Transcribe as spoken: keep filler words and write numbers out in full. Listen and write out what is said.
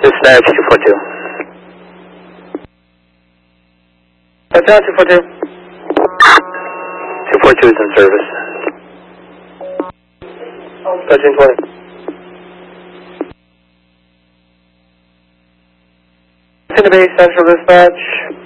Cincinnati two four two. Cincinnati two four two. two four two is in service. thirteen twenty. Cincinnati Bay Central Dispatch.